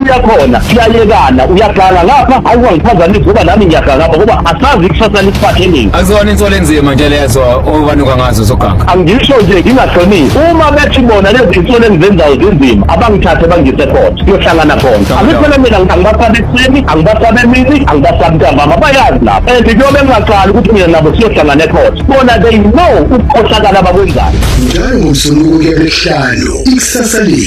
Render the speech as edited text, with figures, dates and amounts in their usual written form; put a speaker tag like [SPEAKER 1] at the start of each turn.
[SPEAKER 1] uyakhona siyayekana uyaganga lapha awungiphazamisa ngoba nami ngiyaganga lapha ngoba asazi ikusasa lisiphathe nini.
[SPEAKER 2] Akuzona insolo enzima nje lezo obanuka ngazo zoganga.
[SPEAKER 1] Angisho nje ngingahloniphi uma bethi bona lezi insolo engizenzayo zinzima abangithathe bangise khona kuyohlangana khona. Akuphela mina angibasabe ekuseni angibasabe emini angibasabe ntambama bayazi lapha and kuyobe ngingaqali ukuthi mina nabo siyohlangana ekhona bona they know ukukhohlakala abakwenzayo.
[SPEAKER 3] Njalo ngomsombuluko kuya kuhlalo ikusasa lethu.